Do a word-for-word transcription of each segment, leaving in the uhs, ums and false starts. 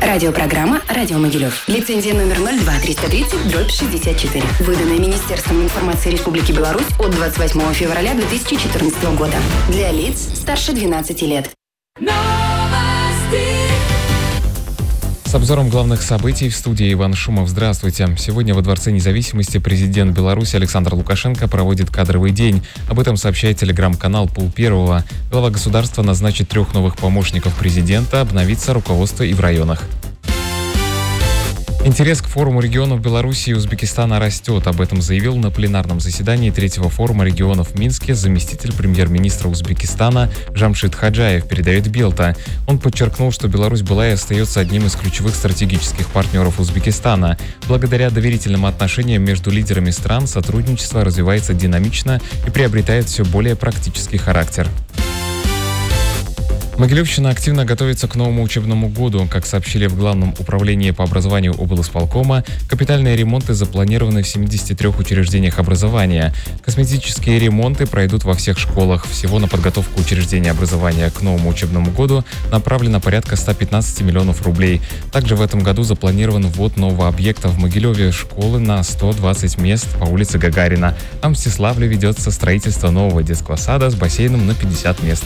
Радиопрограмма «Радио Могилев». Лицензия номер ноль два триста тридцать дробь шестьдесят четыре. Выданная Министерством информации Республики Беларусь от двадцать восьмого февраля две тысячи четырнадцатого года. Для лиц старше двенадцати лет. С обзором главных событий в студии Иван Шумов. Здравствуйте. Сегодня во Дворце независимости президент Беларуси Александр Лукашенко проводит кадровый день. Об этом сообщает телеграм-канал Пул Первого. Глава государства назначит трех новых помощников президента, обновится руководство и в районах. Интерес к форуму регионов Беларуси и Узбекистана растет. Об этом заявил на пленарном заседании третьего форума регионов в Минске заместитель премьер-министра Узбекистана Жамшид Хаджаев, передает Белта. Он подчеркнул, что Беларусь была и остается одним из ключевых стратегических партнеров Узбекистана. Благодаря доверительным отношениям между лидерами стран сотрудничество развивается динамично и приобретает все более практический характер. Могилевщина активно готовится к новому учебному году. Как сообщили в Главном управлении по образованию облсполкома, капитальные ремонты запланированы в семидесяти трёх учреждениях образования. Косметические ремонты пройдут во всех школах. Всего на подготовку учреждений образования к новому учебному году направлено порядка ста пятнадцати миллионов рублей. Также в этом году запланирован ввод нового объекта в Могилеве – школы на сто двадцать мест по улице Гагарина. А в Мстиславле ведется строительство нового детского сада с бассейном на пятьдесят мест.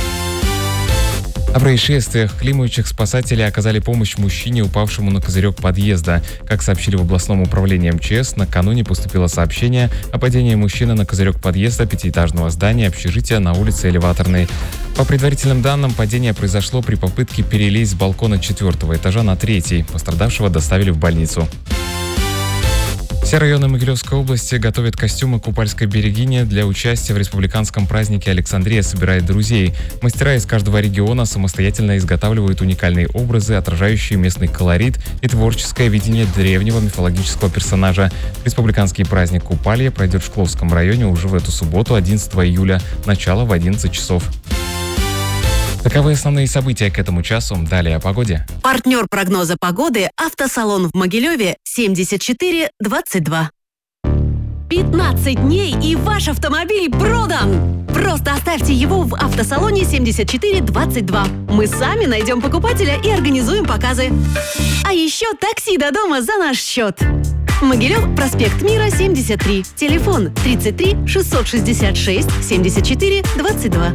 О происшествиях климающих спасатели оказали помощь мужчине, упавшему на козырек подъезда. Как сообщили в областном управлении эм че эс, накануне поступило сообщение о падении мужчины на козырек подъезда пятиэтажного здания общежития на улице Элеваторной. По предварительным данным, падение произошло при попытке перелезть с балкона четвертого этажа на третий. Пострадавшего доставили в больницу. Все районы Могилевской области готовят костюмы купальской берегини для участия в республиканском празднике «Александрия собирает друзей». Мастера из каждого региона самостоятельно изготавливают уникальные образы, отражающие местный колорит и творческое видение древнего мифологического персонажа. Республиканский праздник Купалья пройдет в Шкловском районе уже в эту субботу, одиннадцатого июля, начало в одиннадцать часов. Таковы основные события к этому часу. Далее о погоде. Партнер прогноза погоды – автосалон в Могилеве семьдесят четыре двадцать два. пятнадцать дней и ваш автомобиль продан! Просто оставьте его в автосалоне семьдесят четыре двадцать два. Мы сами найдем покупателя и организуем показы. А еще такси до дома за наш счет. Могилев, проспект Мира, семьдесят три. Телефон тридцать три шестьсот шестьдесят шесть семьдесят четыре двадцать два.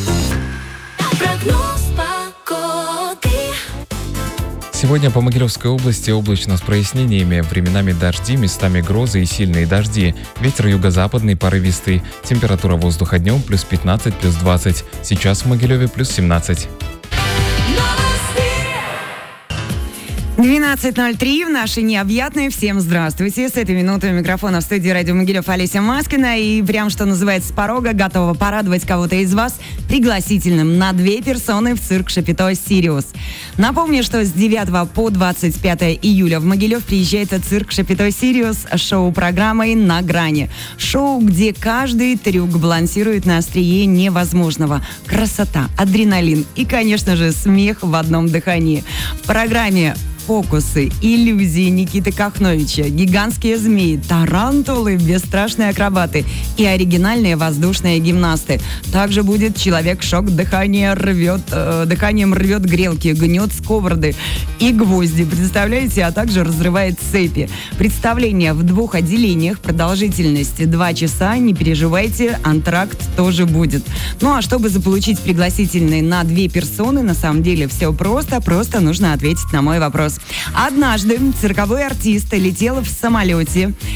Прогноз погоды. Сегодня по Могилевской области облачно с прояснениями, временами дожди, местами грозы и сильные дожди. Ветер юго-западный порывистый. Температура воздуха днем плюс пятнадцать, плюс двадцать. Сейчас в Могилеве плюс семнадцать. двенадцать ноль три в нашей необъятной. Всем здравствуйте. С этой минуты у микрофона в студии радио Могилев Олеся Маскина. И прям, что называется, с порога готова порадовать кого-то из вас пригласительным на две персоны в цирк Шапито «Сириус». Напомню, что с девятого по двадцать пятое июля в Могилев приезжает цирк Шапито «Сириус» с шоу-программой «На грани». Шоу, где каждый трюк балансирует на острие невозможного. Красота, адреналин и, конечно же, смех в одном дыхании. В программе фокусы, иллюзии Никиты Кахновича, гигантские змеи, тарантулы, бесстрашные акробаты и оригинальные воздушные гимнасты. Также будет человек-шок, дыхание рвет, э, дыханием рвет грелки, гнет сковороды и гвозди, представляете, а также разрывает цепи. Представление в двух отделениях, продолжительность два часа, не переживайте, антракт тоже будет. Ну а чтобы заполучить пригласительные на две персоны, на самом деле все просто, просто нужно ответить на мой вопрос. Однажды цирковой артист летел в самолете